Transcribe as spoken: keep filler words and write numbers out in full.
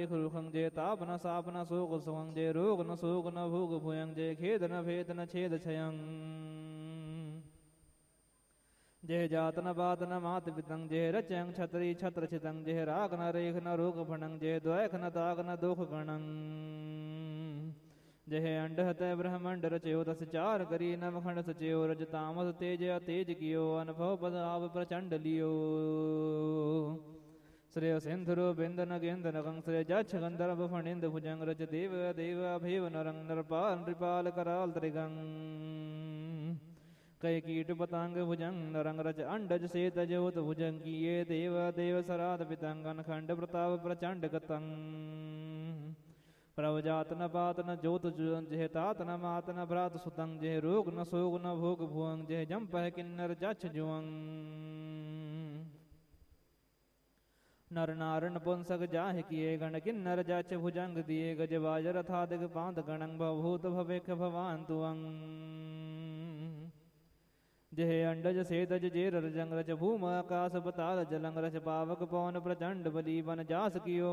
रेख रुखं जय ताप न साप न शोक सुखं जय रोग न शोक न भोग भूयं जय खेद न भेद न छेद क्षयं जय जात न बात न मात पितं जय रचयं छतरी छत्र छितं जय राग न रेख न रोग फणं जय द्वैख न ताग न दोख गणं जय अंड हतय ब्रह्मंड रचयो दस चार करी नवखंड सचयो रज तामस तेज तेज कियो अनुभव पद आव प्रचंड लियो श्रेय सिंधुरो बिंद नगेंद नगं श्रेय जक्ष गंधर्व फणिंद भुजंग रच देव देव अभेव नरं नरपाल नृपाल कराल त्रिगं कई कीट पतंग भुजंग नरंग रच अंडज से तजोत भुजंग किए देव देव सराद पितंगन खंड प्रताप प्रचंड गतंग प्रवजात न पात न ज्योत जह तात न मात न भ्रात सुतंग जह रोग न सोग न भोग भुअंग जह जंप है किन्नर जक्ष जुअंग नर नारण पुंसक जाहि किए गण किन्नर जक्ष भुजंग दिए गज बाजर था दिग पांत गणंग भवभूत भवेख भवान तुअंग जह अंडज सेतज जेर रजंग रच भूम आकाश पताल जलंग रच पावक पवन प्रचंड बली बन जास कियो